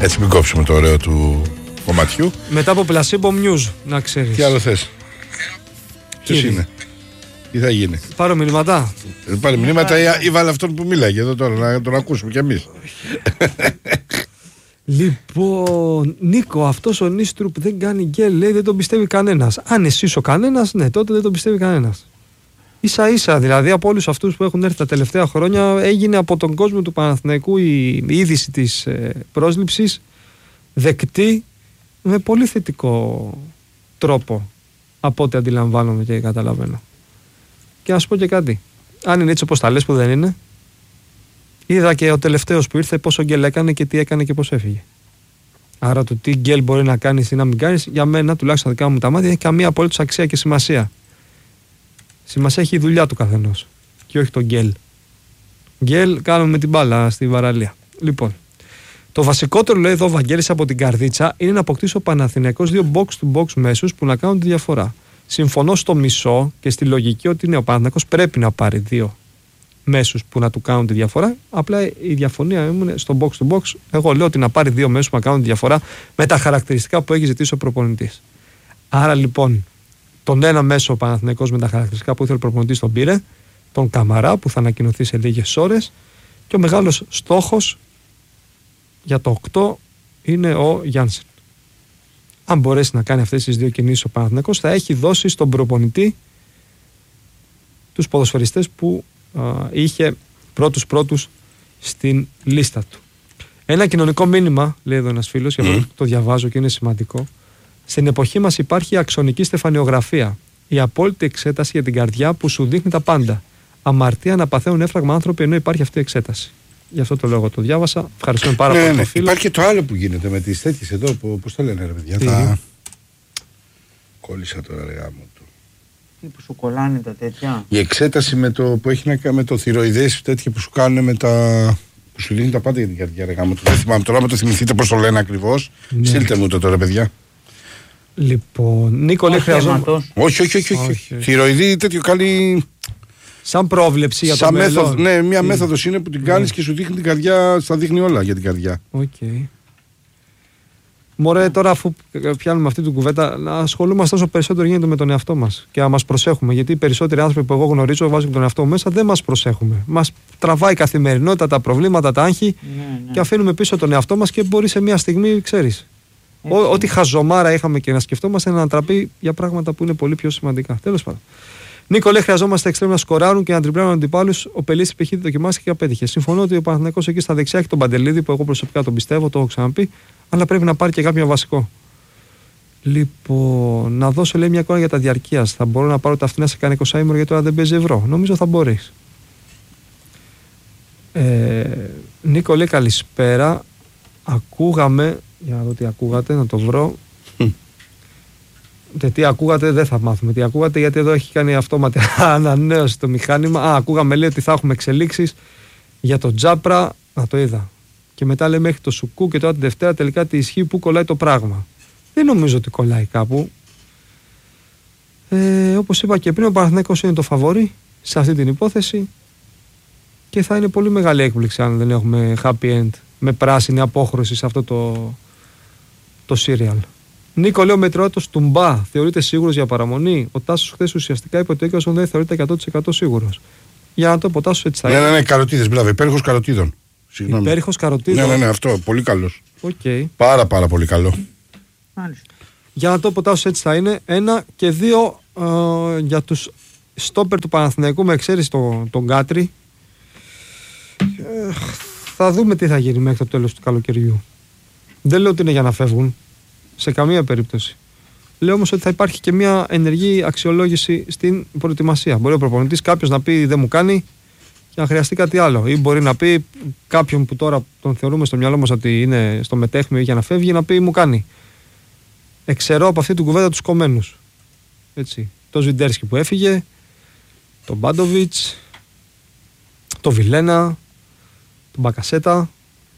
Έτσι μην κόψουμε το ωραίο του κομματιού. Μετά από πλασίμπο News, να ξέρεις. Τι άλλο θες? Ποιος είναι? Τι θα γίνει? Πάρω μηνύματα. Πάρε μηνύματα ή βάλε αυτόν που μίλαγε εδώ τώρα να τον ακούσουμε κι εμείς. Λοιπόν, Νίκο, αυτός ο Νίστρουπ δεν κάνει γκέλ, λέει, δεν τον πιστεύει κανένας. Αν εσύ ο κανένας, ναι, τότε δεν τον πιστεύει κανένας. Ίσα ίσα δηλαδή από όλους αυτούς που έχουν έρθει τα τελευταία χρόνια, έγινε από τον κόσμο του Παναθηναϊκού η είδηση της πρόσληψης δεκτή με πολύ θετικό τρόπο από ό,τι αντιλαμβάνομαι και καταλαβαίνω. Και να σου πω και κάτι. Αν είναι έτσι όπως τα λες που δεν είναι, είδα και ο τελευταίος που ήρθε πόσο γκέλ έκανε και τι έκανε και πώς έφυγε. Άρα το τι γκέλ μπορεί να κάνεις ή να μην κάνεις, για μένα τουλάχιστον δικά μου τα μάτια, έχει καμία απολύτως αξία και σημασία. Σημασία έχει η δουλειά του καθενός και όχι το γκέλ. Γκέλ κάνουμε με την μπάλα στη βαραλία. Λοιπόν, το βασικότερο, λέει εδώ ο Βαγγέλης από την Καρδίτσα, είναι να αποκτήσει ο Παναθηναϊκός 2 box-to-box μέσους που να κάνουν τη διαφορά. Συμφωνώ στο μισό και στη λογική ότι ο Παναθηναϊκός πρέπει να πάρει 2 μέσους που να του κάνουν τη διαφορά. Απλά η διαφωνία ήμουν στο box-to-box. Εγώ λέω ότι να πάρει 2 μέσους που να κάνουν τη διαφορά με τα χαρακτηριστικά που έχει ζητήσει ο προπονητής. Άρα λοιπόν, τον ένα μέσο ο Παναθηναϊκός με τα χαρακτηριστικά που ήθελε ο προπονητής τον πήρε, τον Καμαρά που θα ανακοινωθεί σε λίγες ώρες, και ο μεγάλος στόχος για το 8 είναι ο Γιάνσεν. Αν μπορέσει να κάνει αυτές τις 2 κινήσεις ο Παναθηναϊκός, θα έχει δώσει στον προπονητή τους ποδοσφαιριστές που είχε πρώτους στην λίστα του. Ένα κοινωνικό μήνυμα, λέει εδώ ένας φίλος, και το διαβάζω και είναι σημαντικό. Στην εποχή μας υπάρχει αξονική στεφανιογραφία. Η απόλυτη εξέταση για την καρδιά που σου δείχνει τα πάντα. Αμαρτία να παθαίνουν έφραγμα άνθρωποι ενώ υπάρχει αυτή η εξέταση. Γι' αυτό το λόγο το διάβασα. Ευχαριστούμε πάρα πολύ τον φίλο. Υπάρχει και το άλλο που γίνεται με τις τέτοιες εδώ, πώς το λένε ρε παιδιά. Τα... Κόλλησα τώρα ρε γάμο του. Τι που σου κολλάνε τα τέτοια. Η εξέταση με το, που έχει να κάνει με το θηροειδές, τέτοια που σου κάνουν με τα... που σου δίνει τα πάντα για την καρδιά ρε γάμο του. Δεν θυμάμαι τώρα, άμα το θυμηθείτε πώς το λένε ακριβώς. Ναι. Στείλτε μου το τώρα παιδιά. Λοιπόν, Νίκο λέει χρειαζόμαστε. Όχι. Θηροειδή τέτοιο κάνει. Σαν πρόβλεψη για το μέλλον. Ναι, μια μέθοδος είναι που την κάνεις και σου δείχνει την καρδιά, στα δείχνει όλα για την καρδιά. Okay. Μωρέ, τώρα αφού πιάνουμε αυτή την κουβέντα, να ασχολούμαστε όσο περισσότερο γίνεται με τον εαυτό μας και να μας προσέχουμε. Γιατί οι περισσότεροι άνθρωποι που εγώ γνωρίζω, βάζουν τον εαυτό μέσα, δεν μας προσέχουμε. Μας τραβάει η καθημερινότητα, τα προβλήματα, τα άγχη και αφήνουμε πίσω τον εαυτό μας και μπορεί σε μια στιγμή, ξέρεις. Ό,τι χαζομάρα είχαμε και να σκεφτόμαστε να ανατραπεί για πράγματα που είναι πολύ πιο σημαντικά. Τέλος πάντων. Νίκο λέει: χρειαζόμαστε εξτρέμ να σκοράρουν και να τριμπλάρουν αντιπάλους. Ο Πελής π.χ. δοκιμάστηκε και απέτυχε. Συμφωνώ ότι ο Παναθηναϊκός εκεί στα δεξιά έχει τον Παντελίδη που εγώ προσωπικά τον πιστεύω, το έχω ξαναπεί, αλλά πρέπει να πάρει και κάποιο βασικό. Λοιπόν, να δώσω λέει μια εικόνα για τα διαρκείας. Θα μπορώ να πάρω τα φτηνά σε κανένα 20 ήμερο γιατί τώρα δεν παίζει ευρώ. Νομίζω θα μπορεί. Νίκο λέει: καλησπέρα. Ακούγαμε. Για να δω τι ακούγατε, να το βρω. Τι ακούγατε δεν θα μάθουμε. Τι ακούγατε γιατί εδώ έχει κάνει αυτόματη ανανέωση το μηχάνημα. Ακούγαμε λέει ότι θα έχουμε εξελίξεις για το Τζάπρα. Να το είδα. Και μετά λέει μέχρι το Σουκού και τώρα τη Δευτέρα τελικά τι ισχύει, πού κολλάει το πράγμα. Δεν νομίζω ότι κολλάει κάπου. Όπως είπα και πριν, ο Παναθηναϊκός είναι το φαβορί σε αυτή την υπόθεση και θα είναι πολύ μεγάλη έκπληξη αν δεν έχουμε happy end με πράσινη απόχρωση σε αυτό το serial. Νίκο, λέει ο Μετρόατος Τουμπά, θεωρείται σίγουρος για παραμονή. Ο Τάσος χθες ουσιαστικά είπε ότι ο Έκασον δεν θεωρείται 100% σίγουρος. Για να το πω, Τάσος έτσι θα είναι. Ναι, καροτίδες, μπράβο, υπέροχος καροτίδων. Υπέροχος καροτίδων. Ναι, αυτό, πολύ καλός. Okay. Πάρα πολύ καλό. Για να το πω, Τάσος έτσι θα είναι. 1 και 2 για τους στόπερ του Παναθηναϊκού με εξαίρεση τον Κάτρι. Θα δούμε τι θα γίνει μέχρι το τέλος του καλοκαιριού. Δεν λέω ότι είναι για να φεύγουν. Σε καμία περίπτωση. Λέω όμως ότι θα υπάρχει και μια ενεργή αξιολόγηση στην προετοιμασία. Μπορεί ο προπονητής κάποιος να πει δεν μου κάνει και να χρειαστεί κάτι άλλο. Ή μπορεί να πει κάποιον που τώρα τον θεωρούμε στο μυαλό μας ότι είναι στο μετέχμιο για να φεύγει να πει μου κάνει. Εξαιρώ από αυτή την κουβέντα τους κομμένους. Έτσι. Το Ζιντέρσκι που έφυγε, τον Μπάντοβιτς, τον Βιλένα, τον Μπακασέτα.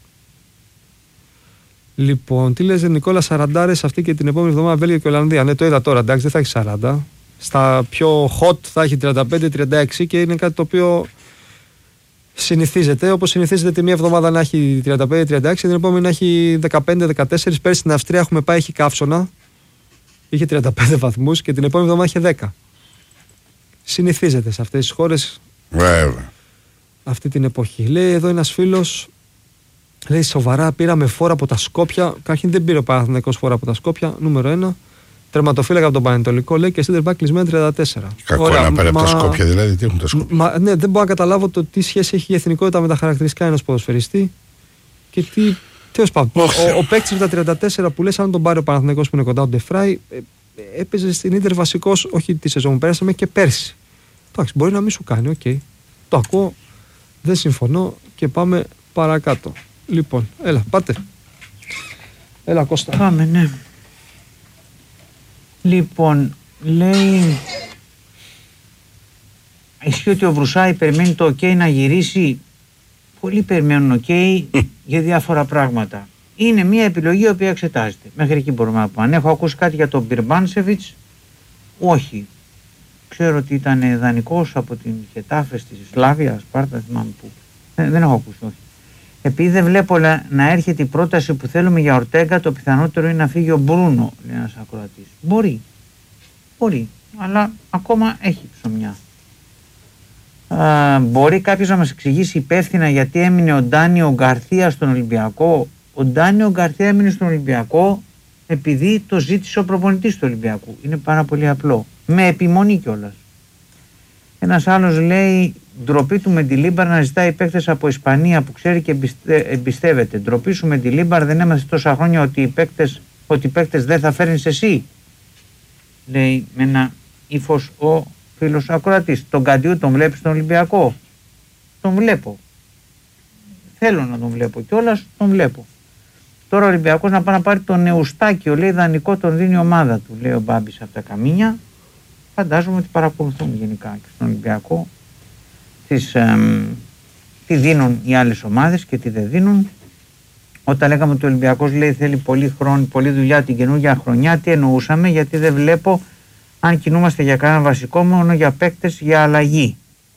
Λοιπόν, τι λες Νικόλα, 40 αυτή και την επόμενη εβδομάδα Βέλγιο και Ολλανδία. Ναι, το είδα τώρα, εντάξει, δεν θα έχει 40. Στα πιο hot θα έχει 35-36 και είναι κάτι το οποίο Συνηθίζεται, όπως συνηθίζεται τη μία εβδομάδα να έχει 35-36, την επόμενη να έχει 15-14. Πέρσι στην Αυστρία έχουμε πάει, έχει καύσωνα. Είχε 35 βαθμούς και την επόμενη εβδομάδα είχε 10. Συνηθίζεται σε αυτές τις χώρες. Βέβαια. Αυτή την εποχή. Λέει εδώ ένας φίλος, λέει σοβαρά πήραμε φόρα από τα Σκόπια. Καταρχήν δεν πήρε ο Παναθηναϊκός φόρα από τα Σκόπια. Νούμερο 1. Τερματοφύλακα από τον Πανετολικό, λέει, και center back κλεισμένο 34. Κακό να πάρει από τα Σκόπια, δηλαδή. Τι έχουν τα Σκόπια. Ναι, δεν μπορώ να καταλάβω το τι σχέση έχει η εθνικότητα με τα χαρακτηριστικά ενός ποδοσφαιριστή και τι. Τέλος πάντων. Ο παίκτης με τα 34 που λες, αν τον πάρει ο Παναθηναϊκός που είναι κοντά, ο Ντεφράι, έπαιζε στην Ίντερ βασικός, όχι τη σεζόν που πέρασαμε, και πέρσι. Εντάξει, μπορεί να μην σου κάνει, οκ. Το ακούω, δεν συμφωνώ και πάμε παρακάτω. Λοιπόν, έλα, πάτε. Έλα, Κώστα. Πάμε, ναι. Λοιπόν, λέει, ισχύει ότι ο Βρουσάη περιμένει το OK να γυρίσει. Πολλοί περιμένουν OK για διάφορα πράγματα. Είναι μια επιλογή η οποία εξετάζεται. Μέχρι εκεί μπορούμε να πούμε. Αν έχω ακούσει κάτι για τον Μπιρμπάνσεβιτς, όχι. Ξέρω ότι ήταν δανεικός από την Χετάφε στη Σλάβια, Σπάρτα, θυμάμαι πού. Δεν έχω ακούσει, όχι. Επειδή δεν βλέπω να έρχεται η πρόταση που θέλουμε για Ορτέγκα, το πιθανότερο είναι να φύγει ο Μπρούνο, λέει ένας ακροατής. Μπορεί, αλλά ακόμα έχει ψωμιά. Μπορεί κάποιος να μας εξηγήσει υπεύθυνα γιατί έμεινε ο Ντάνιο Γκαρθία στον Ολυμπιακό. Ο Ντάνιο Γκαρθία έμεινε στον Ολυμπιακό επειδή το ζήτησε ο προπονητής του Ολυμπιακού. Είναι πάρα πολύ απλό. Με επιμονή κιόλας. Ένας άλλος λέει, ντροπή του Μεντιλίμπαρ να ζητάει παίκτες από Ισπανία που ξέρει και εμπιστεύεται. Ντροπή σου Μεντιλίμπαρ, δεν έμαθες τόσα χρόνια ότι οι παίκτες δεν θα φέρνεις εσύ. Λέει με ένα ύφος ο φίλος ακροατής. Τον Καντιού τον βλέπεις στον Ολυμπιακό? Τον βλέπω. Θέλω να τον βλέπω κιόλας, τον βλέπω. Τώρα ο Ολυμπιακός να πάει να πάρει τον Νεουστάκιο, λέει δανεικό, τον δίνει η ομάδα του, λέει ο Μπάμπης από τα Καμίνια. Φαντάζομαι ότι παρακολουθούν γενικά και στον Ολυμπιακό τι δίνουν οι άλλες ομάδες και τι δεν δίνουν. Όταν λέγαμε ότι ο Ολυμπιακός, λέει, θέλει πολύ χρόνο, πολλή δουλειά την καινούργια χρονιά, τι εννοούσαμε? Γιατί δεν βλέπω αν κινούμαστε για κανένα βασικό, μόνο για παίκτες για αλλαγή.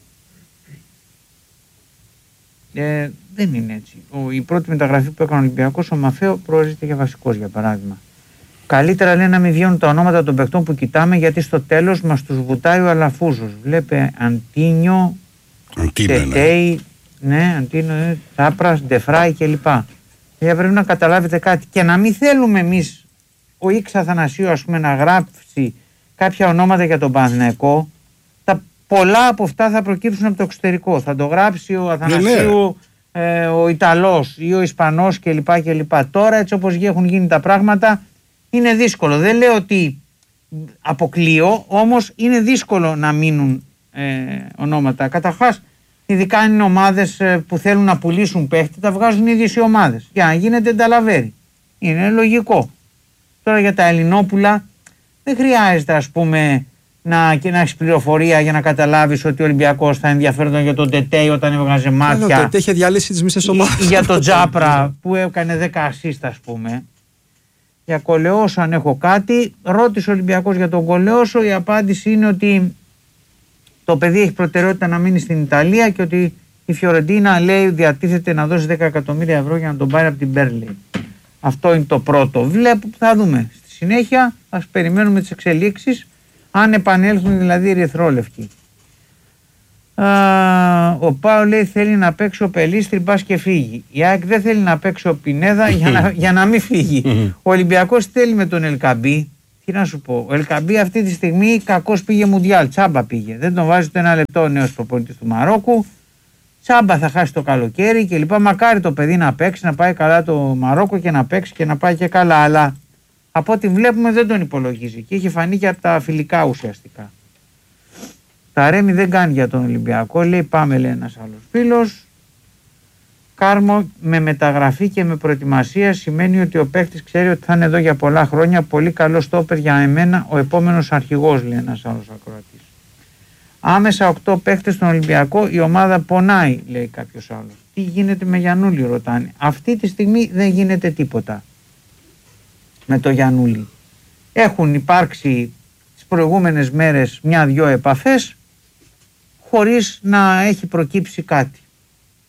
Δεν είναι έτσι. Η πρώτη μεταγραφή που έκανε ο Ολυμπιακός, ο Μαφέο, προορίζεται για βασικός, για παράδειγμα. Καλύτερα, λέει, να μην βγαίνουν τα ονόματα των παικτών που κοιτάμε, γιατί στο τέλος μας τους βουτάει ο Αλαφούζος. Βλέπε Αντίνιο, Τετέι, ναι, Αντίνιο, Τσάπρας, Ντεφράι κλπ. Πρέπει να καταλάβετε κάτι και να μην θέλουμε εμείς ο Ήξ Αθανασίου, ας πούμε, να γράψει κάποια ονόματα για τον Παναθηναϊκό. Πολλά από αυτά θα προκύψουν από το εξωτερικό. Θα το γράψει ο Αθανασίου, ο Ιταλός ή ο Ισπανός κλπ. Τώρα, έτσι όπως έχουν γίνει τα πράγματα, είναι δύσκολο. Δεν λέω ότι αποκλείω, όμως είναι δύσκολο να μείνουν ονόματα. Καταρχάς, ειδικά αν είναι ομάδες που θέλουν να πουλήσουν παίχτη, τα βγάζουν οι ίδιες οι ομάδες για να γίνεται νταλαβέρι. Είναι λογικό. Τώρα για τα Ελληνόπουλα δεν χρειάζεται, ας πούμε, να έχεις πληροφορία για να καταλάβεις ότι ο Ολυμπιακός θα ενδιαφέρονταν για τον Τετέι όταν έβγαζε μάτια. Ο Τετέι είχε διαλύσει τις μισές ομάδες. Για τον Τζάπρα που έκανε 10 assist, ας πούμε. Για Κολεόσο, αν έχω κάτι, ρώτησε ο Ολυμπιακός για τον Κολεόσο. Η απάντηση είναι ότι το παιδί έχει προτεραιότητα να μείνει στην Ιταλία και ότι η Φιωρεντίνα, λέει, διατίθεται να δώσει 10 εκατομμύρια ευρώ για να τον πάρει από την Μπέρλι. Αυτό είναι το πρώτο. Θα δούμε. Στη συνέχεια ας περιμένουμε τις εξελίξεις, αν επανέλθουν δηλαδή οι ερυθρόλευκοι. Ο Πάο, λέει, θέλει να παίξει ο Πελίστρη, μπας και φύγει. Η ΑΕΚ δεν θέλει να παίξει ο Πινέδα για να μην φύγει. Ο Ολυμπιακός θέλει με τον Ελκαμπή. Τι να σου πω, ο Ελκαμπή αυτή τη στιγμή κακώς πήγε Μουντιάλ, τσάμπα πήγε. Δεν τον βάζει το ένα λεπτό ο νέος προπονητής του Μαρόκου. Τσάμπα θα χάσει το καλοκαίρι και λοιπά. Μακάρι το παιδί να παίξει, να πάει καλά το Μαρόκο και να παίξει και να πάει και καλά. Αλλά από ό,τι βλέπουμε δεν τον υπολογίζει και είχε φανεί και από τα φιλικά ουσιαστικά. Τα Ρέμι δεν κάνει για τον Ολυμπιακό, λέει, πάμε, λέει ένας άλλος φίλος. Κάρμο, με μεταγραφή και με προετοιμασία σημαίνει ότι ο παίκτης ξέρει ότι θα είναι εδώ για πολλά χρόνια. Πολύ καλό στόπερ για εμένα, ο επόμενος αρχηγός, λέει ένας άλλος ακροατής. Άμεσα 8 παίκτες στον Ολυμπιακό, η ομάδα πονάει, λέει κάποιος άλλος. Τι γίνεται με Γιαννούλη, ρωτάνε. Αυτή τη στιγμή δεν γίνεται τίποτα με το Γιαννούλη. Έχουν υπάρξει τις προηγούμενες μέρες 1-2 επαφές χωρίς να έχει προκύψει κάτι.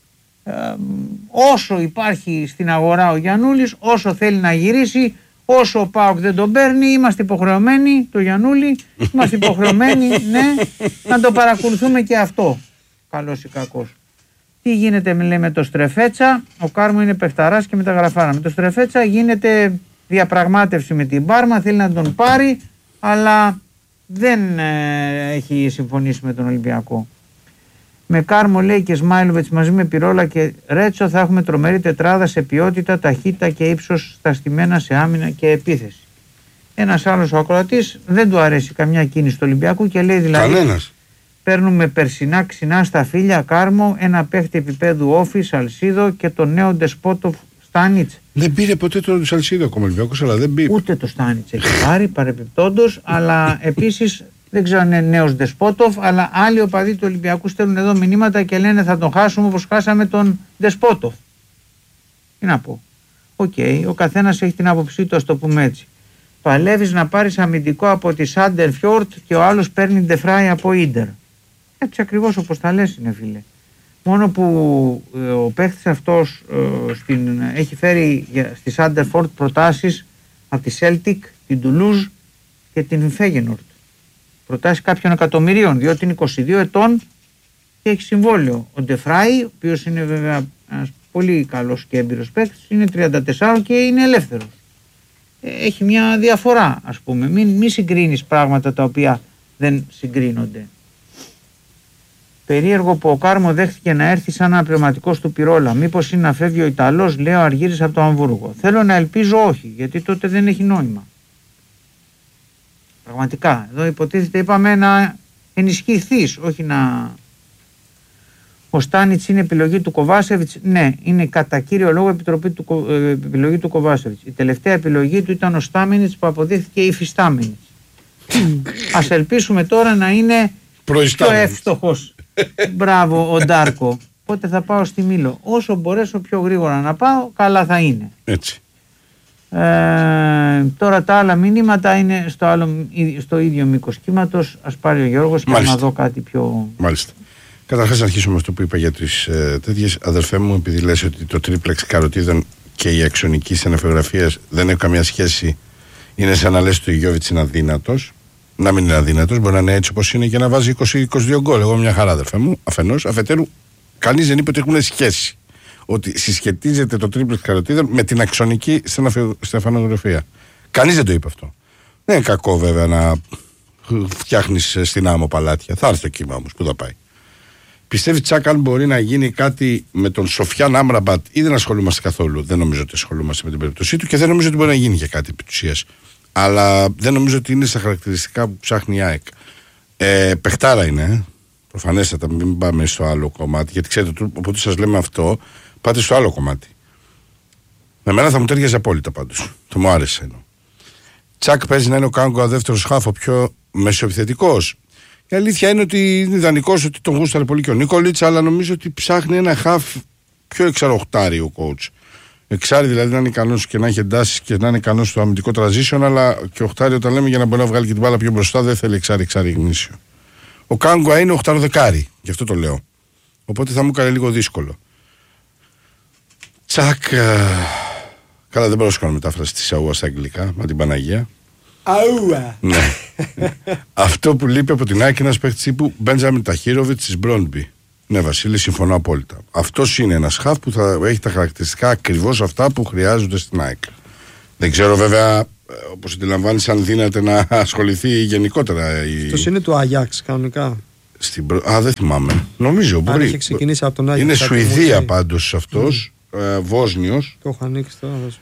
Όσο υπάρχει στην αγορά ο Γιαννούλης, όσο θέλει να γυρίσει, όσο ο ΠΑΟΚ δεν τον παίρνει, είμαστε υποχρεωμένοι, το Γιαννούλη, είμαστε υποχρεωμένοι, ναι, να το παρακολουθούμε και αυτό, καλός ή κακός. Τι γίνεται, λέει, με το Στρεφέτσα? Ο Κάρμο είναι παιχταράς και μεταγραφάρα. Με το Στρεφέτσα γίνεται διαπραγμάτευση με την Πάρμα, θέλει να τον πάρει, αλλά δεν έχει συμφωνήσει με τον Ολυμπιακό. Με Κάρμο, λέει, και Σμάιλοβιτς μαζί με Πυρόλα και Ρέτσο θα έχουμε τρομερή τετράδα σε ποιότητα, ταχύτητα και ύψος στα στημένα σε άμυνα και επίθεση. Ένας άλλος ο ακροατής δεν του αρέσει καμιά κίνηση του Ολυμπιακού και λέει δηλαδή. Κανένας. Παίρνουμε περσινά ξινά στα φίλια Κάρμο, ένα παίχτη επίπεδου Όφη, Σαλσίδο και τον νέο Ντεσπότοφ Στάνιτς. Δεν πήρε ποτέ τον Σαλσίδο ακόμα Ολυμπιακός, αλλά δεν πήρε. Ούτε το Στάνιτς έχει πάρει παρεπιπτόντως, αλλά επίσης δεν ξέρω αν είναι νέος Ντεσπότοφ, αλλά άλλοι οπαδοί του Ολυμπιακού στέλνουν εδώ μηνύματα και λένε θα τον χάσουμε όπως χάσαμε τον Ντεσπότοφ. Τι να πω. Οκ, ο καθένας έχει την άποψή του, ας το πούμε έτσι. Παλεύεις να πάρεις αμυντικό από τη Σάντερφιόρτ και ο άλλος παίρνει Ντεφράι από Ίντερ. Έτσι ακριβώς όπως τα λες είναι, φίλε. Μόνο που ο παίχτης αυτός έχει φέρει στη Σάντερφορτ προτάσεις από τη Celtic, την Toulouse και την Φέγενορτ. Προτάσεις κάποιων εκατομμυρίων, διότι είναι 22 ετών και έχει συμβόλαιο. Ο Ντεφράι, ο οποίος είναι βέβαια ένας πολύ καλός και έμπειρος παίχτης, είναι 34 και είναι ελεύθερος. Έχει μια διαφορά, ας πούμε. Μην συγκρίνεις πράγματα τα οποία δεν συγκρίνονται. Περίεργο που ο Κάρμο δέχτηκε να έρθει σαν αναπληρωματικός του Πυρόλα. Μήπως είναι να φεύγει ο Ιταλός, λέει ο Αργύρης από το Αμβούργο. Θέλω να ελπίζω όχι, γιατί τότε δεν έχει νόημα. Πραγματικά. Εδώ υποτίθεται, είπαμε, να ενισχυθείς, όχι να. Ο Στάνιτς είναι επιλογή του Κοβάσεβιτς. Ναι, είναι κατά κύριο λόγο επιλογή του Κοβάσεβιτς. Η τελευταία επιλογή του ήταν ο Στάμενιτς που αποδείχθηκε υφιστάμενιτς. Ας ελπίσουμε τώρα να είναι πιο εύστοχος. Μπράβο ο Ντάρκο. Πότε θα πάω στη Μήλο? Όσο μπορέσω πιο γρήγορα να πάω, καλά θα είναι. Έτσι. Τώρα τα άλλα μηνύματα είναι στο ίδιο μήκος κύματος. Ας πάρει ο Γιώργος και να δω κάτι πιο. Μάλιστα. Καταρχάς να αρχίσουμε με αυτό που είπα για τις τέτοιες. Αδερφέ μου, επειδή λες ότι το τρίπλεξ καροτίδων και η αξονική στενοφιογραφίας δεν έχουν καμία σχέση, είναι σαν να λες ότι ο Γιώβιτς είναι αδύνατος. Να μην είναι αδύνατος, μπορεί να είναι έτσι όπως είναι και να βάζει 20-22 γκολ. Εγώ μια χαρά, αδερφέ μου. Αφενός, αφετέρου, κανείς δεν είπε ότι έχουν σχέση. Ότι συσχετίζεται το τρίπλεξ καροτίδων με την αξονική στενοφιογραφία. Κανείς δεν το είπε αυτό. Δεν είναι κακό βέβαια να φτιάχνεις στην άμμο παλάτια. Θα έρθει το κύμα όμως, πού θα πάει. Πιστεύει Τσάκ αν μπορεί να γίνει κάτι με τον Σοφιάν Άμραμπατ ή δεν ασχολούμαστε καθόλου? Δεν νομίζω ότι ασχολούμαστε με την περίπτωσή του και δεν νομίζω ότι μπορεί να γίνει και κάτι επί της ουσίας. Αλλά δεν νομίζω ότι είναι στα χαρακτηριστικά που ψάχνει η ΑΕΚ. Παιχτάρα είναι, προφανέστατα, μην πάμε στο άλλο κομμάτι, γιατί ξέρετε, οπότε σας λέμε αυτό, πάτε στο άλλο κομμάτι. Με μένα θα μου τέριαζε απόλυτα πάντως. Το μου άρεσε εννοώ. Τσάκ παίζει να είναι ο Κάγκο δεύτερος χάφο, πιο μεσοεπιθετικός. Η αλήθεια είναι ότι είναι ιδανικός, ότι τον γούσταρε πολύ και ο Νίκολιτς, αλλά νομίζω ότι ψάχνει ένα χάφ πιο εξαροχτάρι ο coach. Εξάρι δηλαδή να είναι ικανός και να έχει εντάσεις και να είναι ικανός στο αμυντικό transition, αλλά και οχτάρι όταν λέμε για να μπορεί να βγάλει και την μπάλα πιο μπροστά δεν θέλει εξάρι γνήσιο. Ο Κάγκουα είναι οχταροδεκάρι, γι' αυτό το λέω. Οπότε θα μου έκανε λίγο δύσκολο. Τσάκ. Καλά, δεν μπορώ να κάνω μετάφραση της Αούα στα αγγλικά, με την Παναγία. Αούα! Ναι. Αυτό που λείπει από την ΑΕΚ είναι ένας παίκτης τύπου Μπέντζαμιν Ταχίροβιτς της Μπρόντμπι. Ναι, Βασίλη, συμφωνώ απόλυτα. Αυτός είναι ένας χαφ που θα έχει τα χαρακτηριστικά ακριβώς αυτά που χρειάζονται στην ΑΕΚ. Δεν ξέρω βέβαια, όπως αντιλαμβάνεις, αν δύναται να ασχοληθεί γενικότερα. Αυτός είναι του Αγιάξ κανονικά. Δεν θυμάμαι. Νομίζω μπορεί. Αν είχε ξεκινήσει από τον Άγιαξ. Είναι Σουηδία πάντως αυτός. Βόσνιος. Το έχω ανοίξει τώρα, θα σου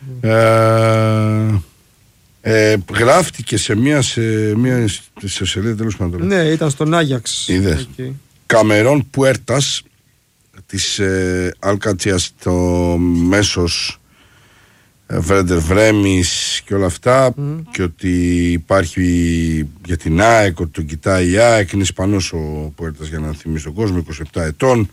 πω. Γράφτηκε σε μια σελίδα, τέλος πάντων. Ναι, ήταν στον Άγιαξ. Είδες. Καμερών Πουέρτας της Αλκατσίας, το μέσος Βρέντερ Βρέμις και όλα αυτά, και ότι υπάρχει για την ΑΕΚ, ότι τον κοιτάει η ΑΕΚ. Είναι Ισπανός ο Πουέρτας, για να θυμίσει τον κόσμο, 27 ετών.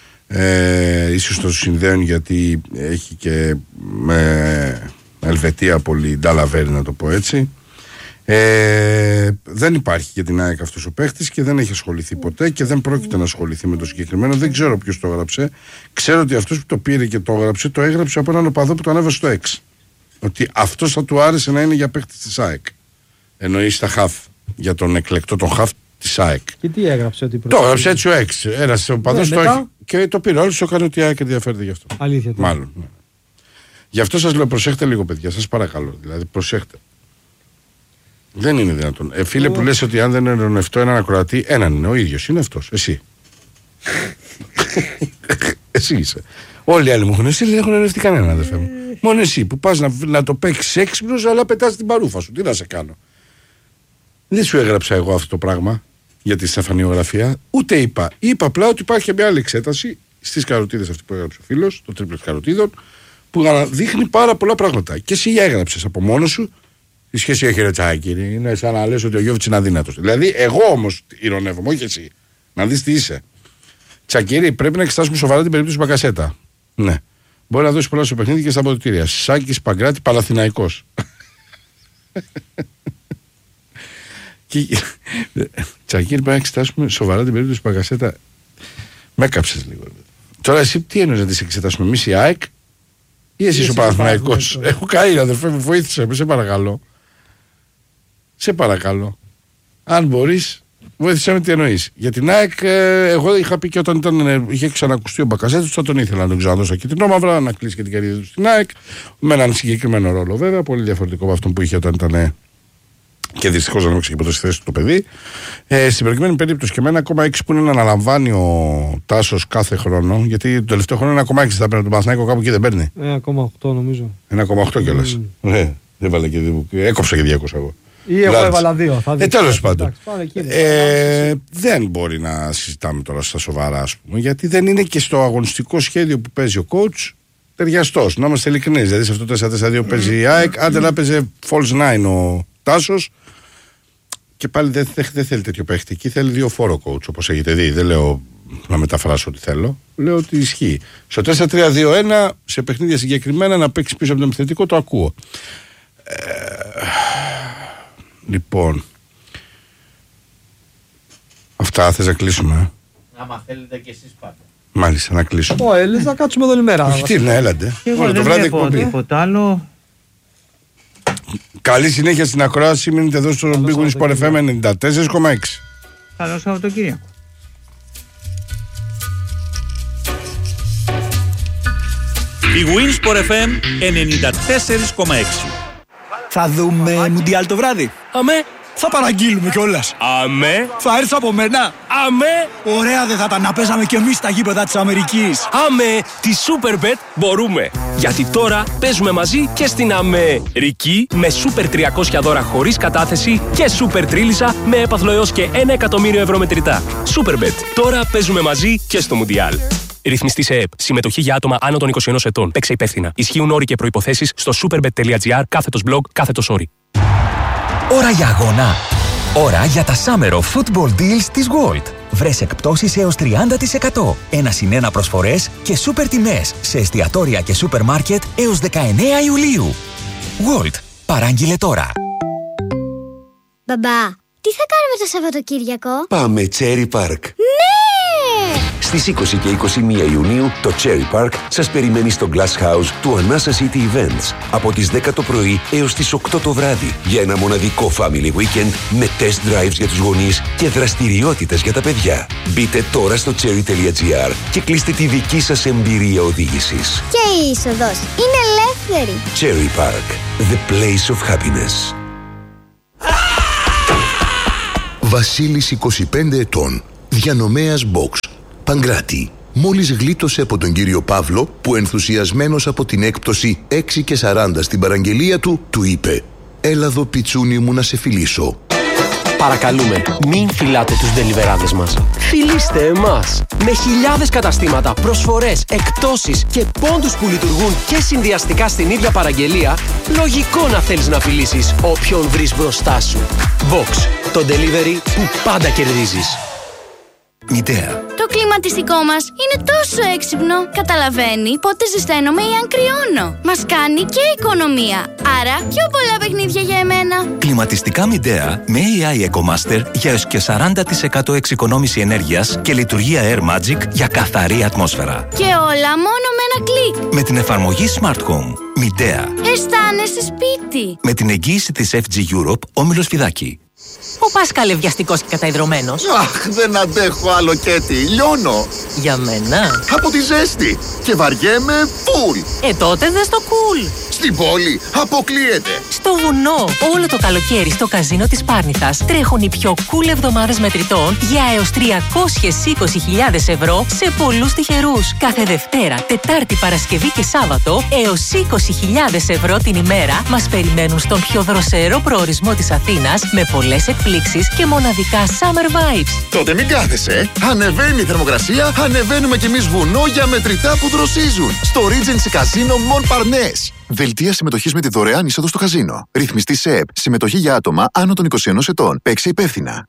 Ίσως το συνδέουν γιατί έχει και με Ελβετία πολύ νταλαβέρι, να το πω έτσι. Δεν υπάρχει για την ΑΕΚ αυτός ο παίχτης και δεν έχει ασχοληθεί ποτέ και δεν πρόκειται να ασχοληθεί με το συγκεκριμένο. Δεν ξέρω ποιος το έγραψε. Ξέρω ότι αυτός που το πήρε και το έγραψε, το έγραψε από έναν οπαδό που το ανέβασε στο X. Ότι αυτός θα του άρεσε να είναι για παίχτης της ΑΕΚ. Εννοεί στα χαφ, για τον εκλεκτό τον χαφ της ΑΕΚ. Και τι έγραψε? Ότι το έγραψε έτσι ο X. Ένας οπαδός το έχει και το πήρε. Όλοι το έκανε ότι η ΑΕΚ ενδιαφέρεται γι' αυτό. Αλήθεια. Μάλλον. Ναι. Γι' αυτό σας λέω, προσέχτε λίγο, παιδιά. Σας παρακαλώ. Δηλαδή, προσέχτε. Δεν είναι δυνατόν. Φίλε που λες ότι αν δεν ειρωνευτώ έναν ακροατή, έναν είναι. Ο ίδιος είναι αυτός. Εσύ. Εσύ είσαι. Όλοι οι άλλοι μου έχουν εσύ, δεν έχουν ειρωνευτεί κανέναν, αδερφέ μου. Μόνο εσύ που πας να το παίξεις έξυπνος, αλλά πετάς την παρούφα σου. Τι να σε κάνω. Δεν σου έγραψα εγώ αυτό το πράγμα για τη στεφανιογραφία. Ούτε είπα. Είπα απλά ότι υπάρχει και μια άλλη εξέταση στις καροτίδες αυτή που έγραψε ο φίλος, το τρίπλεξ καροτίδων, που δείχνει πάρα πολλά πράγματα. Και εσύ έγραψες από μόνος σου. Τι σχέση έχει, ρε Τσάκη? Είναι σαν να λες ότι ο Γιώβιτς είναι αδύνατος. Δηλαδή, εγώ όμως ειρωνεύομαι, όχι εσύ. Να δεις τι είσαι. Τσακίρι, πρέπει να εξετάσουμε σοβαρά την περίπτωση Μπακασέτα. Ναι. Μπορεί να δώσει πολλά στο παιχνίδι και στα αποδυτήρια. Σάκης Παγκράτη, Παλαθηναϊκός. Τσακίρι, πρέπει να εξετάσουμε σοβαρά την περίπτωση Μπακασέτα. Με έκαψες λίγο. Τώρα, εσύ τι εννοείς να τις εξετάσουμε? Εμείς η ΑΕΚ ή εσύ ο Παναθηναϊκός? Έχω καεί, αδερφέ μου, βοήθησε με, σε παρακαλώ. Σε παρακαλώ. Αν μπορείς, βοήθησέ με τι εννοείς. Για την ΑΕΚ, εγώ είχα πει και όταν είχε ξανακουστεί ο Μπακασέτος, θα τον ήθελα να τον ξαναδώσω και την Όμαυρα, να κλείσει και την καριέρα του στην ΑΕΚ. Με έναν συγκεκριμένο ρόλο βέβαια, πολύ διαφορετικό από αυτόν που είχε όταν ήταν. Και δυστυχώς δεν έξω ποτέ στη θέση του το παιδί. Στην προκειμένη περίπτωση και με 1,6 που είναι να αναλαμβάνει ο Τάσος κάθε χρόνο, γιατί το τελευταίο χρόνο 1,6 θα παίρνει τον Παναθηναϊκό, κάπου εκεί δεν παίρνει. 1,8 νομίζω. 1,8 κιόλας. Δεν βάλε και έκοψα και 200 εγώ. Ή εγώ έβαλα 2. Τέλος πάντων. Δεν μπορεί να συζητάμε τώρα στα σοβαρά, ας πούμε, γιατί δεν είναι και στο αγωνιστικό σχέδιο που παίζει ο coach ταιριαστός. Να είμαστε ειλικρινείς. Δηλαδή σε αυτό το 4-4-2 παίζει η ΑΕΚ, άντε να παίζει false 9 ο Τάσος. Και πάλι δεν θέλει τέτοιο παίχτη. Εκεί θέλει 2 φόρο coach, όπως έχετε δει. Δεν λέω να μεταφράσω ό,τι θέλω. Λέω ότι ισχύει. Στο 4-3-2-1, σε παιχνίδια συγκεκριμένα, να παίξει πίσω από το επιθετικό, το ακούω. Λοιπόν. Αυτά θες να κλείσουμε? Άμα θέλετε και εσείς πάτε. Μάλιστα, να κλείσουμε. Λες να κάτσουμε εδώ όλη μέρα. Όχι, τι να έλατε. Εγώ δεν βλέπω τίποτα άλλο. Καλή συνέχεια στην ακρόαση. Μείνετε εδώ στο Big Win Sport FM 94,6. Καλό Σαββατοκύριακο. Big Win Sport FM 94,6. Θα δούμε Μουντιάλ το βράδυ. Αμέ. Θα παραγγείλουμε κιόλας. Αμέ. Θα έρθεις από μένα. Αμέ. Ωραία δεν θα τα να παίζαμε κι εμείς στα γήπεδα της Αμερικής. Αμέ. Τη Superbet μπορούμε. Γιατί τώρα παίζουμε μαζί και στην Αμερική με Super 300 δώρα χωρίς κατάθεση και Super Τρίλισσα με έπαθλο έως και 1 εκατομμύριο ευρώ μετρητά. Superbet. Τώρα παίζουμε μαζί και στο Μουντιάλ. Ρυθμιστή σε ΕΕΠ. Συμμετοχή για άτομα άνω των 21 ετών. Παίξε υπεύθυνα. Ισχύουν όροι και προϋποθέσεις στο superbet.gr/blog/όροι. Ώρα για αγώνα. Ώρα για τα Summer of Football Deals της Gold. Βρες εκπτώσεις έως 30%. 1+1 προσφορές και σούπερ τιμές σε εστιατόρια και σούπερ μάρκετ έως 19 Ιουλίου. Gold. Παράγγειλε τώρα. Μπαμπά, τι θα κάνουμε το Σαββατοκύριακο? Πάμε Cherry Park. Ναι! Στις 20 και 21 Ιουνίου το Cherry Park σας περιμένει στο Glass House του Anasa City Events από τις 10 το πρωί έως τις 8 το βράδυ για ένα μοναδικό family weekend με test drives για τους γονείς και δραστηριότητες για τα παιδιά. Μπείτε τώρα στο cherry.gr και κλείστε τη δική σας εμπειρία οδήγησης. Και η είσοδος είναι ελεύθερη. Cherry Park, the place of happiness. Βασίλης 25 ετών, διανομέας box, Παγκράτη. Μόλις γλίτωσε από τον κύριο Παύλο που ενθουσιασμένος από την έκπτωση 6 και 40 στην παραγγελία του, του είπε «Έλα εδώ πιτσούνι μου να σε φιλήσω». Παρακαλούμε, μην φυλάτε τους ντελιβεράδες μας. Φιλήστε εμάς! Με χιλιάδες καταστήματα, προσφορές, εκπτώσεις και πόντους που λειτουργούν και συνδυαστικά στην ίδια παραγγελία, λογικό να θέλεις να φιλήσεις όποιον βρεις μπροστά σου. Box, το delivery που πάντα κερδίζεις. Μητέα. Το κλιματιστικό μας είναι τόσο έξυπνο. Καταλαβαίνει πότε ζεσταίνομαι ή αν κρυώνω. Μας κάνει και οικονομία. Άρα πιο πολλά παιχνίδια για εμένα. Κλιματιστικά Μητέα με AI EcoMaster για έως και 40% εξοικονόμηση ενέργειας και λειτουργία Air Magic για καθαρή ατμόσφαιρα. Και όλα μόνο με ένα κλικ. Με την εφαρμογή Smart Home. Μητέα. Αισθάνεσαι σπίτι. Με την εγγύηση της FG Europe, Όμιλος Φιδάκη. Ο Πάσκαλ βιαστικός και καταϊδρωμένος. Αχ, δεν αντέχω άλλο Κέτι, λιώνω. Για μένα. Από τη ζέστη και βαριέμαι φουλ. Τότε δες το cool. Στην πόλη αποκλείεται. Στο βουνό, όλο το καλοκαίρι στο καζίνο της Πάρνηθας τρέχουν οι πιο cool εβδομάδες μετρητών για έως 320.000 ευρώ σε πολλούς τυχερούς. Κάθε Δευτέρα, Τετάρτη, Παρασκευή και Σάββατο έως 20.000 ευρώ την ημέρα μας περιμένουν στον πιο δροσερό προορισμό της Αθήνας με πολλές εκπλήξεις και μοναδικά summer vibes. Τότε μην κάθεσαι. Ανεβαίνει η θερμοκρασία, ανεβαίνουμε κι εμείς βουνό για μετρητά που δροσίζουν. Στο Regency Casino Mon Parnasse. Δελτία συμμετοχής με τη δωρεάν είσοδο στο καζίνο. Ρυθμιστή ΣΕΕΠ. Συμμετοχή για άτομα άνω των 21 ετών. Παίξε υπεύθυνα.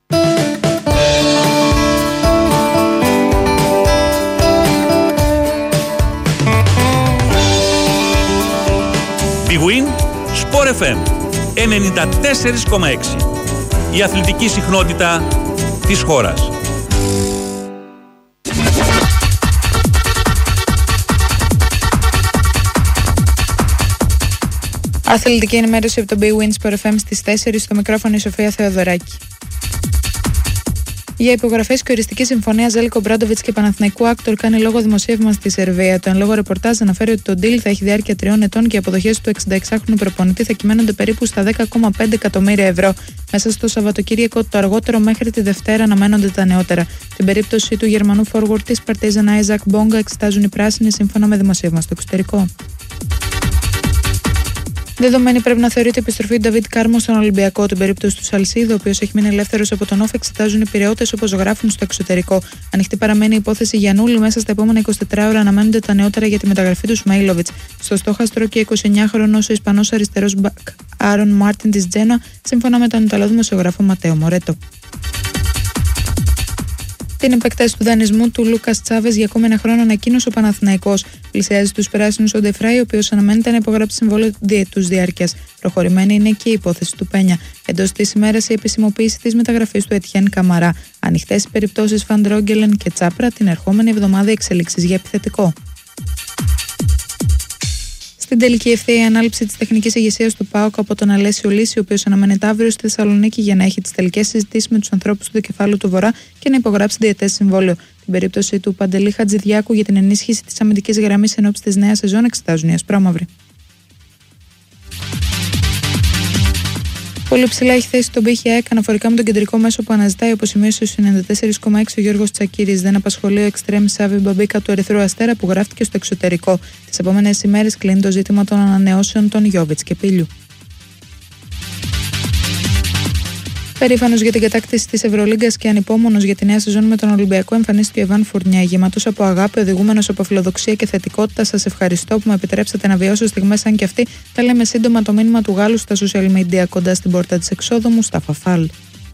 Big Win, Sport FM 94,6. Η αθλητική συχνότητα της χώρας. Αθλητική ενημέρωση από το Big Win Sport FM στις 4 στο μικρόφωνο η Σοφία Θεοδωράκη. Για υπογραφές και οριστική συμφωνία Ζέλικο Μπράντοβιτς και Παναθηναϊκού Άκτορ κάνει λόγο δημοσίευμα στη Σερβία. Το εν λόγω ρεπορτάζ αναφέρει ότι το deal θα έχει διάρκεια 3 ετών και οι αποδοχές του 66χρονου προπονητή θα κυμαίνονται περίπου στα 10,5 εκατομμύρια ευρώ. Μέσα στο Σαββατοκύριακο, το αργότερο μέχρι τη Δευτέρα, αναμένονται τα νεότερα. Την περίπτωση του Γερμανού forward της Παρτίζαν Άιζακ Μπόγκα εξετάζουν οι πράσινοι σύμφωνα με δημοσίευμα στο εξωτερικό. Δεδομένη πρέπει να θεωρείται η επιστροφή του Νταβίτ Κάρμο στον Ολυμπιακό. Την περίπτωση του Σαλσίδου, ο οποίος έχει μείνει ελεύθερος από τον Όφ, εξετάζουν οι πειραιώτες όπως γράφουν στο εξωτερικό. Ανοιχτή παραμένει η υπόθεση Γιαννούλη. Μέσα στα επόμενα 24 ώρα αναμένονται τα νεότερα για τη μεταγραφή του Σμέιλοβιτς. Στο στόχαστρο και 29χρονος ο Ισπανός αριστερός μπακ Άρον Μάρτιν της Τζένοα, σύμφωνα με τον Ιταλό δημοσιογράφο Ματέο Μορέτο. Την επέκταση του δανεισμού του Λούκας Τσάβες για ακόμη ένα χρόνο ανακοίνωσε ο Παναθηναϊκός. Πλησιάζει τους πράσινους ο Ντεφράι, ο οποίος αναμένεται να υπογράψει συμβόλαιο διετούς διάρκειας. Προχωρημένη είναι και η υπόθεση του Πένια. Εντός της ημέρας η επισημοποίηση της μεταγραφής του Ετιέν Καμαρά. Ανοιχτές οι περιπτώσεις Φαντρόγγελεν και Τσάπρα την ερχόμενη εβδομάδα εξελίξεις για επιθετικό. Στην τελική ευθεία η ανάληψη της τεχνικής ηγεσίας του ΠΑΟΚ από τον Αλέσιο Λύση, ο οποίος αναμένεται αύριο στη Θεσσαλονίκη για να έχει τις τελικές συζητήσεις με τους ανθρώπους του Δικεφάλου του Βορρά και να υπογράψει διετές συμβόλαιο. Την περίπτωση του Παντελή Χατζηδιάκου για την ενίσχυση της αμυντικής γραμμής εν ώψη της νέας σεζόν εξετάζουν οι ασπρόμαυροι. Πολύ ψηλά έχει θέσει τον πύχη ΑΕΚ αναφορικά με τον κεντρικό μέσο που αναζητάει, όπως σημείωσε στο 94,6 ο Γιώργος Τσακίρης. Δεν απασχολεί ο εξτρέμ Σάβη Μπαμπίκα του Ερυθρού Αστέρα που γράφτηκε στο εξωτερικό. Τις επόμενες ημέρες κλείνει το ζήτημα των ανανεώσεων των Γιόβιτς και Πίλιου. Περήφανος για την κατάκτηση της Ευρωλίγκας και ανυπόμονος για τη νέα σεζόν με τον Ολυμπιακό, εμφανίστηκε ο Ιβάν Φουρνιά. Γεμάτος από αγάπη, οδηγούμενος από φιλοδοξία και θετικότητα. Σας ευχαριστώ που με επιτρέψατε να βιώσω στιγμές σαν και αυτή. Τα λέμε σύντομα το μήνυμα του Γάλλου στα social media κοντά στην πόρτα της εξόδου μου, στα Φαφάλ.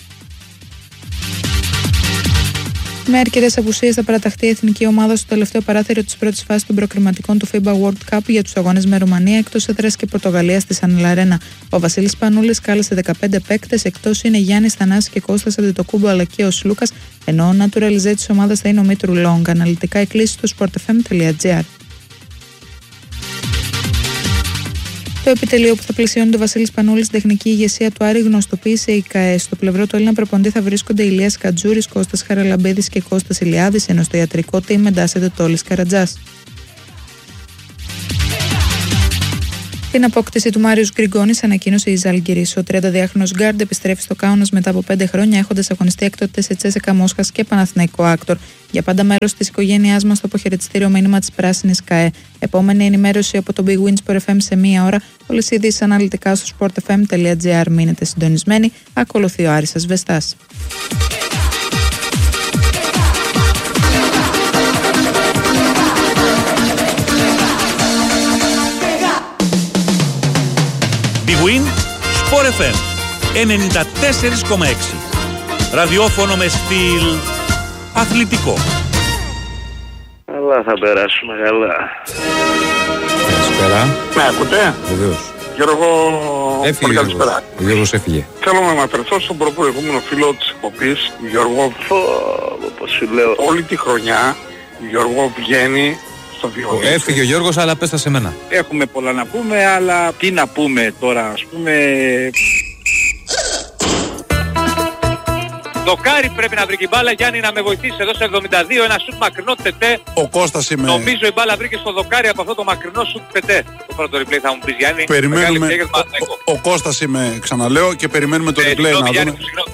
Με αρκετές απουσίες θα παραταχθεί η εθνική ομάδα στο τελευταίο παράθυρο της πρώτης φάσης των προκριματικών του FIBA World Cup για τους αγώνες με Ρουμανία, εκτός έδρας και Πορτογαλία στη Σαν Λαρένα. Ο Βασίλης Πανούλης κάλεσε 15 παίκτες, εκτός είναι Γιάννης Θανάσης και Κώστας Αντετοκούμπο αλλά και ο Λούκας, ενώ ο naturalize της ομάδας θα είναι ο Μήτρου Λόγκ. Αναλυτικά εκκλήσεις στο sportfm.gr. Το επιτελείο που θα πλαισιώνει το Βασίλης Πανούλης στην τεχνική ηγεσία του Άρη γνωστοποίησε η ΚΑΕ. Στο πλευρό του Έλληνα προπονητή θα βρίσκονται Ηλίας Κατζούρης, Κώστας Χαραλαμπίδης και Κώστας Ηλιάδης, ενώ στο ιατρικό team εντάσσεται Τόλης Καρατζάς. Την απόκτηση του Μάριους Γκριγκόνης ανακοίνωσε η Ζαλγκιρίς. Ο 32χρονος γκάρντ επιστρέφει στο Κάουνας μετά από 5 χρόνια, έχοντας αγωνιστεί έκτοτε σε Τσέσεκα Μόσχας και Παναθηναϊκό Άκτορ. Για πάντα μέρος της οικογένειάς μας στο αποχαιρετιστήριο μήνυμα της Πράσινης ΚΑΕ. Επόμενη ενημέρωση από το Big Win Sport FM σε 1 ώρα. Όλες οι ειδήσεις αναλυτικά στο sportfm.gr. Μείνετε συντονισμένοι. Ακολουθεί ο Άρης Ασβεστάς. Big Win Sport FM 94,6. Ραδιόφωνο με στυλ αθλητικό. Αλλά θα περάσουμε καλά. Καλησπέρα. Με ακούτε? Βεβαίως. Γιώργο, έφυγε καλησπέρα. Ο Γιώργος έφυγε. Θέλω να αναφερθώ στον προπροηγούμενο φίλο της εκπομπής, Γιώργο. Πώς σου λέω. Όλη τη χρονιά, Γιώργο βγαίνει στο Διονύσιο. Έφυγε ο Γιώργος, αλλά πες τα σε μένα. Έχουμε πολλά να πούμε, αλλά τι να πούμε τώρα, ας πούμε... Δοκάρι πρέπει να βρει η μπάλα, Γιάννη, να με βοηθήσει εδώ στο 72, ένα σουτ μακρινό τετέ. Ο Κώστας είμαι. Νομίζω η μπάλα βρήκε στο δοκάρι από αυτό το μακρινό σουτ τετέ. Το πρώτο replay θα μου πεις, Γιάννη. Περιμένουμε, ο Κώστας είμαι, ξαναλέω, και περιμένουμε το replay να δούμε.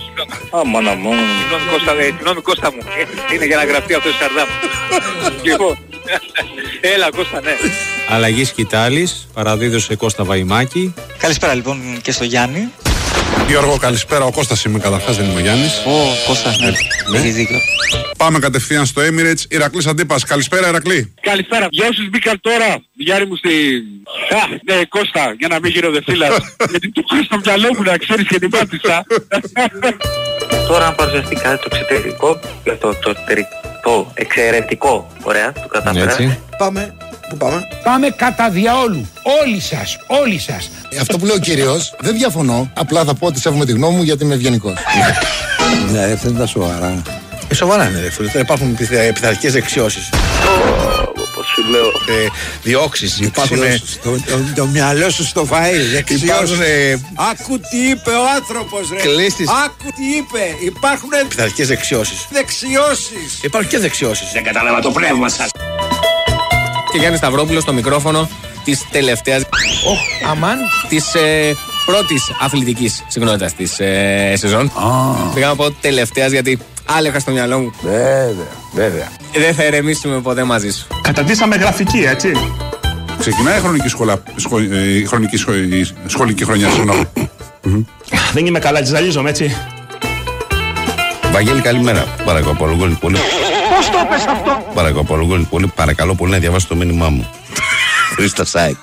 Συγγνώμη Κώστα μου, είναι για να γραφτεί αυτό το Σαρδάμ. Λοιπόν, έλα Κώστα, ναι. Αλλαγή σκητάλης, παραδίδω σε Κώστα Βαϊμάκη. Καλησπέρα λοιπόν και στο Γιάννη. Γιώργο, καλησπέρα. Ο Κώστας είμαι, καταρχάς, δεν είμαι ο Γιάννης. Κώστας, ναι. Έχεις δίκιο. Πάμε κατευθείαν στο Emirates. Ηρακλής Αντίπας. Καλησπέρα, Ηρακλή. Καλησπέρα. Για όσους μπήκαν τώρα, Γιάννη μου στη... ναι, Κώστα, για να μην γίνω δευτήλας. Γιατί το έχω στο μυαλό μου, να ξέρεις, και την πάτησα. Τώρα αν παρουσιαστεί κάτι το εξωτερικό, το εξαιρετικό, ωραία, το κατάφερα. Πάμε. Πού πάμε? Πάμε κατά διαόλου. Όλοι σας. Αυτό που λέει ο κύριος, δεν διαφωνώ. Απλά θα πω ότι σέβομαι τη γνώμη μου γιατί είμαι ευγενικός. Ναι, αυτό είναι τα σοβαρά. Σοβαρά είναι, ρε φίλε. Υπάρχουν πειθαρχικές δεξιώσεις. Πώς σου λέω. Διώξεις. Υπάρχουν. Το μυαλό σου στο φαΐ. Δεξιώσεις. Άκου τι είπε ο άνθρωπος, ρε. Κλείστης. Άκου τι είπε. Υπάρχουν πειθαρχικές δεξιώσεις. Δεξιώσεις. Υπάρχουν και δεξιώσεις. Δεν κατάλαβα το πνεύμα σας. Και Γιάννη Σταυρόπουλος στο μικρόφωνο της τελευταίας. Αμάν. Της πρώτης αθλητικής συχνότητας της σεζόν. Πήγα να πω τελευταίας γιατί άλλο είχα στο μυαλό μου. Βέβαια. Δεν θα ερεμήσουμε ποτέ μαζί σου. Καταντήσαμε γραφική, έτσι. Ξεκινάει η σχολική χρονιά, συγγνώμη. Δεν είμαι καλά, τζαλίζομαι, έτσι. Βαγγέλη, καλημέρα. Παρακαλώ πολύ. Πώς το έπες αυτό? Παρακαλώ πολύ να διαβάσει το μήνυμά μου. Χρήστα Σάικ.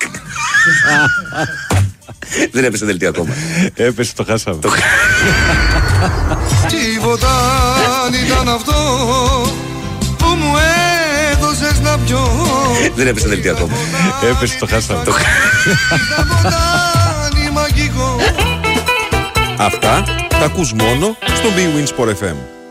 Δεν έπεσε δελτίο ακόμα. Έπεσε, το χάσαμε. Τίποτα αν ήταν αυτό που μου έδωσες να πιω. Δεν έπεσε δελτίο ακόμα. Έπεσε, το χάσαμε. Αυτά τα ακούς μόνο στο Big Win Sport FM.